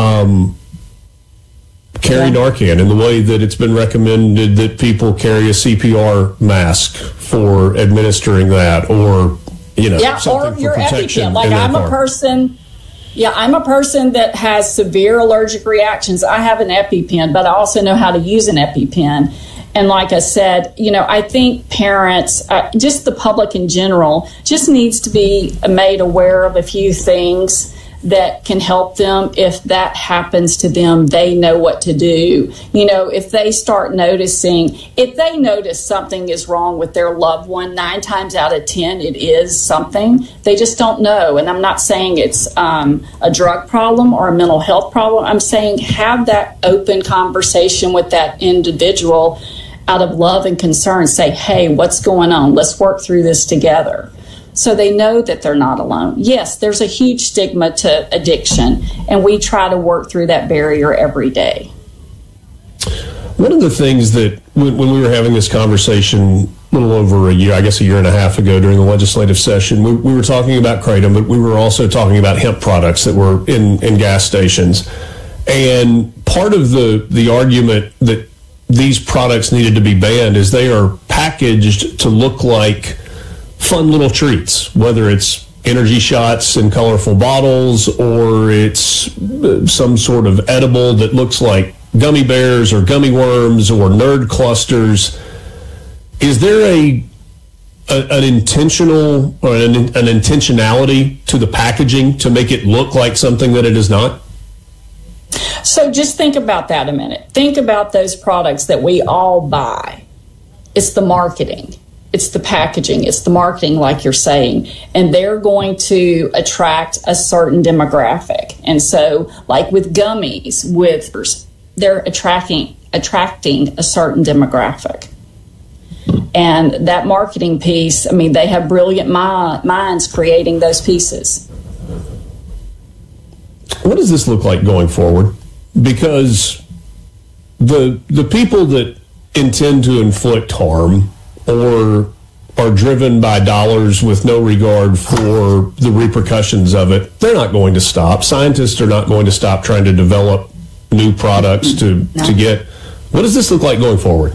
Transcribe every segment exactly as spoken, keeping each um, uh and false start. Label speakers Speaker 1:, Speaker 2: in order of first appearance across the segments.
Speaker 1: um, carry yeah. Narcan in the way that it's been recommended that people carry a C P R mask for administering that, or, you know,
Speaker 2: yeah,
Speaker 1: something
Speaker 2: or
Speaker 1: for
Speaker 2: your
Speaker 1: protection.
Speaker 2: EpiPen. Like I'm a person, yeah, I'm a person that has severe allergic reactions. I have an EpiPen, but I also know how to use an EpiPen. And like I said, you know, I think parents, uh, just the public in general, just needs to be made aware of a few things that can help them. If that happens to them, they know what to do. You know, if they start noticing, if they notice something is wrong with their loved one, nine times out of ten, it is something. They just don't know. And I'm not saying it's um, a drug problem or a mental health problem. I'm saying have that open conversation with that individual out of love and concern. Say, hey, what's going on? Let's work through this together. So they know that they're not alone. Yes, there's a huge stigma to addiction, and we try to work through that barrier every day.
Speaker 1: One of the things that when, when we were having this conversation a little over a year, I guess a year and a half ago during the legislative session, we, we were talking about kratom, but we were also talking about hemp products that were in, in gas stations. And part of the, the argument that these products needed to be banned is they are packaged to look like fun little treats, whether it's energy shots in colorful bottles or it's some sort of edible that looks like gummy bears or gummy worms or nerd clusters. Is there a, a an intentional or an, an intentionality to the packaging to make it look like something that it is not?
Speaker 2: So just think about that a minute. Think about those products that we all buy. It's the marketing. It's the packaging. It's the marketing, like you're saying. And they're going to attract a certain demographic. And so, like with gummies, with they're attracting attracting a certain demographic. And that marketing piece, I mean, they have brilliant mi- minds creating those pieces.
Speaker 1: What does this look like going forward? Because the the people that intend to inflict harm or are driven by dollars with no regard for the repercussions of it, they're not going to stop. Scientists are not going to stop trying to develop new products to, no. to get. What does this look like going forward?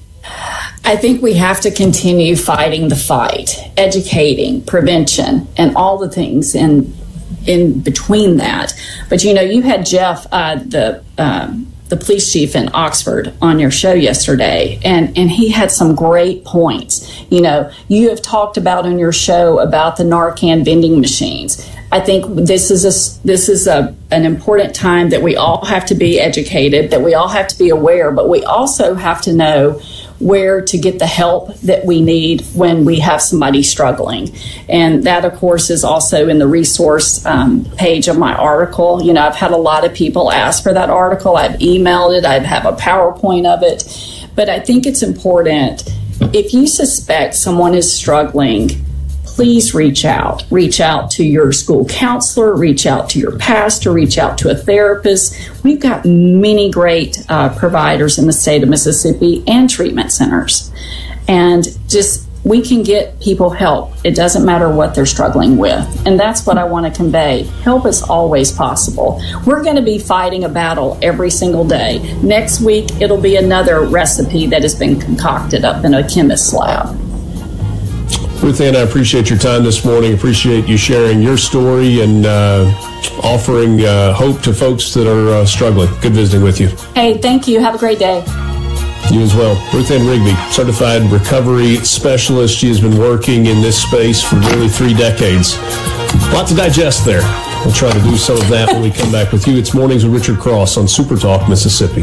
Speaker 2: I think we have to continue fighting the fight, educating, prevention, and all the things in in between that. But, you know, you had Jeff, uh, the um, the police chief in Oxford, on your show yesterday, and, and he had some great points. You know, you have talked about on your show about the Narcan vending machines. I think this is a, this is a, an important time that we all have to be educated, that we all have to be aware, but we also have to know where to get the help that we need when we have somebody struggling. And that, of course, is also in the resource um, page of my article. You know, I've had a lot of people ask for that article. I've emailed it. I have a PowerPoint of it. But I think it's important, if you suspect someone is struggling, please reach out. Reach out to your school counselor, reach out to your pastor, reach out to a therapist. We've got many great uh, providers in the state of Mississippi and treatment centers. And just, we can get people help. It doesn't matter what they're struggling with. And that's what I want to convey. Help is always possible. We're going to be fighting a battle every single day. Next week, it'll be another recipe that has been concocted up in a chemist's lab.
Speaker 1: Ruth Ann, I appreciate your time this morning. Appreciate you sharing your story and uh, offering uh, hope to folks that are uh, struggling. Good visiting with you.
Speaker 2: Hey, thank you. Have a great day.
Speaker 1: You as well. Ruth Ann Rigby, certified recovery specialist. She has been working in this space for nearly three decades. A lot to digest there. We'll try to do some of that when we come back with you. It's Mornings with Richard Cross on Super Talk Mississippi.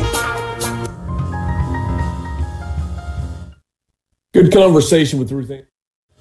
Speaker 1: Good conversation with Ruth Ann.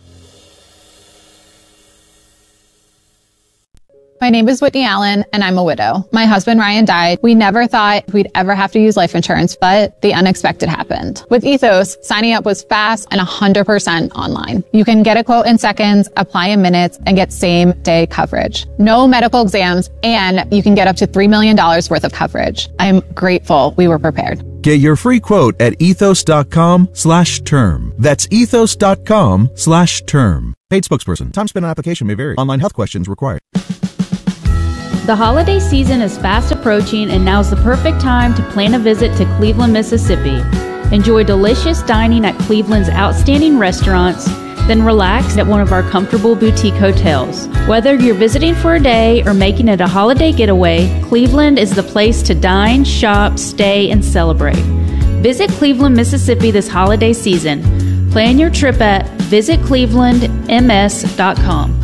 Speaker 3: My name is Whitney Allen, and I'm a widow. My husband, Ryan, died. We never thought we'd ever have to use life insurance, but the unexpected happened. With Ethos, signing up was fast and one hundred percent online. You can get a quote in seconds, apply in minutes, and get same-day coverage. No medical exams, and you can get up to three million dollars worth of coverage. I'm grateful we were prepared.
Speaker 4: Get your free quote at ethos.com slash term. That's ethos.com slash term. Paid spokesperson. Time spent on application may vary. Online health questions required.
Speaker 5: The holiday season is fast approaching, and now's the perfect time to plan a visit to Cleveland, Mississippi. Enjoy delicious dining at Cleveland's outstanding restaurants, then relax at one of our comfortable boutique hotels. Whether you're visiting for a day or making it a holiday getaway, Cleveland is the place to dine, shop, stay, and celebrate. Visit Cleveland, Mississippi this holiday season. Plan your trip at visit cleveland m s dot com.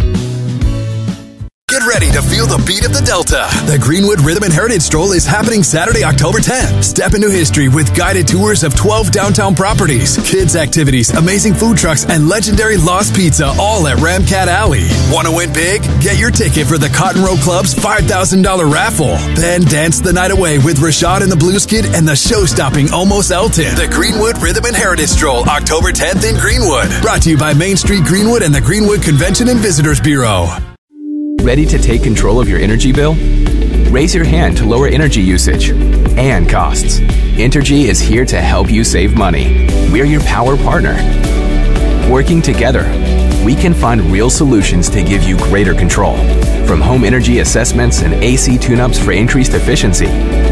Speaker 6: Get ready to feel the beat of the Delta. The Greenwood Rhythm and Heritage Stroll is happening Saturday, October tenth. Step into history with guided tours of twelve downtown properties, kids' activities, amazing food trucks, and legendary Lost Pizza, all at Ramcat Alley. Want to win big? Get your ticket for the Cotton Row Club's five thousand dollars raffle. Then dance the night away with Rashad and the Blues Kid and the show-stopping Almost Elton. The Greenwood Rhythm and Heritage Stroll, October tenth in Greenwood. Brought to you by Main Street Greenwood and the Greenwood Convention and Visitors Bureau.
Speaker 7: Ready to take control of your energy bill? Raise your hand to lower energy usage and costs. Entergy is here to help you save money. We're your power partner. Working together, we can find real solutions to give you greater control. From home energy assessments and A C tune-ups for increased efficiency,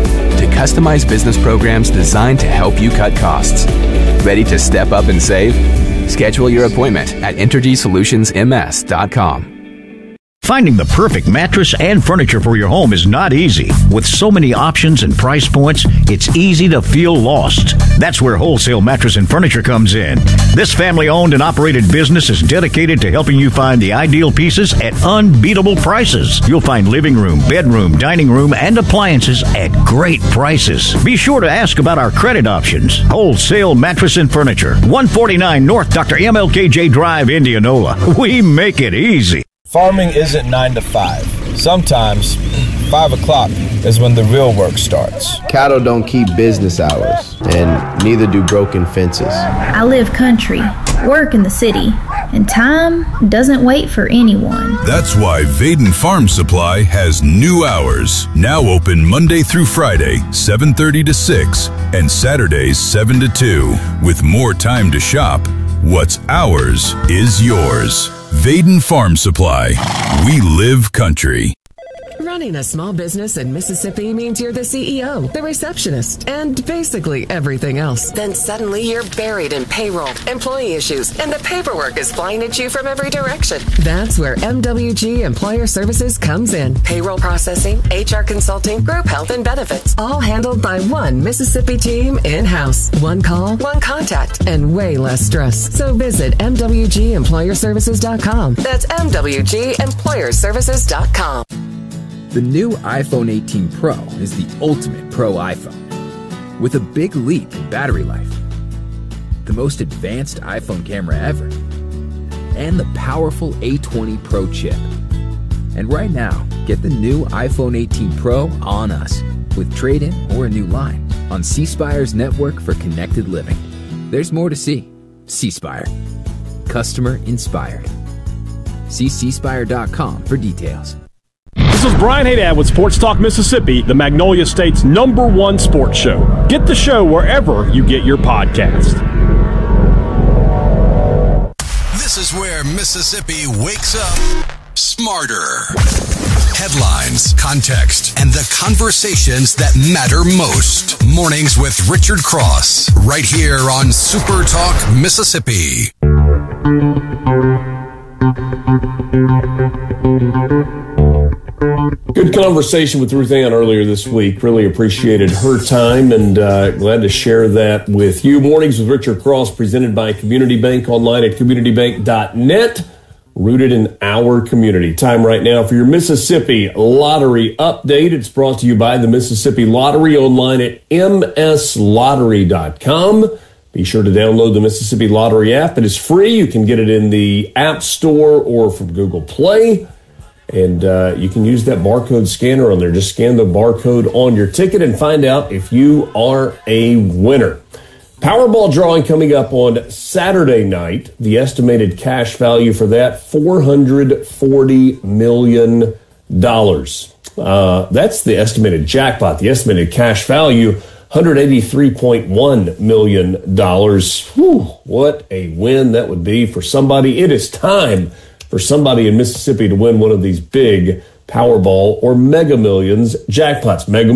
Speaker 7: to customized business programs designed to help you cut costs. Ready to step up and save? Schedule your appointment at entergy solutions m s dot com.
Speaker 8: Finding the perfect mattress and furniture for your home is not easy. With so many options and price points, it's easy to feel lost. That's where Wholesale Mattress and Furniture comes in. This family-owned and operated business is dedicated to helping you find the ideal pieces at unbeatable prices. You'll find living room, bedroom, dining room, and appliances at great prices. Be sure to ask about our credit options. Wholesale Mattress and Furniture, one forty-nine North Doctor M L K J Drive, Indianola. We make it easy.
Speaker 9: Farming isn't nine to five. Sometimes five o'clock is when the real work starts.
Speaker 10: Cattle don't keep business hours, and neither do broken fences.
Speaker 11: I live country, work in the city, and time doesn't wait for anyone.
Speaker 12: That's why Vaden Farm Supply has new hours. Now open Monday through Friday, seven thirty to six, and Saturdays, seven to two. With more time to shop, what's ours is yours. Vaden Farm Supply. We live country.
Speaker 13: Running a small business in Mississippi means you're the C E O, the receptionist, and basically everything else. Then suddenly you're buried in payroll, employee issues, and the paperwork is flying at you from every direction. That's where M W G Employer Services comes in. Payroll processing, H R consulting, group health and benefits, all handled by one Mississippi team in-house. One call, one contact, and way less stress. So visit M W G employer services dot com. That's M W G employer services dot com.
Speaker 14: The new iPhone eighteen Pro is the ultimate pro iPhone. With a big leap in battery life, the most advanced iPhone camera ever, and the powerful A twenty Pro chip. And right now, get the new iPhone eighteen Pro on us with trade-in or a new line on C Spire's network for connected living. There's more to see. C Spire. Customer inspired. See c spire dot com for details.
Speaker 15: This is Brian Haydad with Sports Talk Mississippi, the Magnolia State's number one sports show. Get the show wherever you get your podcast.
Speaker 6: This is where Mississippi wakes up smarter. Headlines, context, and the conversations that matter most. Mornings with Richard Cross, right here on Super Talk Mississippi.
Speaker 1: Good conversation with Ruth Ann earlier this week. Really appreciated her time and uh, glad to share that with you. Mornings with Richard Cross, presented by Community Bank, online at community bank dot net. Rooted in our community. Time right now for your Mississippi Lottery update. It's brought to you by the Mississippi Lottery, online at m s lottery dot com. Be sure to download the Mississippi Lottery app. It is free. You can get it in the App Store or from Google Play. And uh, you can use that barcode scanner on there. Just scan the barcode on your ticket and find out if you are a winner. Powerball drawing coming up on Saturday night. The estimated cash value for that, four hundred forty million dollars. Uh, that's the estimated jackpot. The estimated cash value, one hundred eighty-three point one million dollars. Whew, what a win that would be for somebody. It is time for somebody in Mississippi to win one of these big Powerball, or Mega Millions jackpots. Mega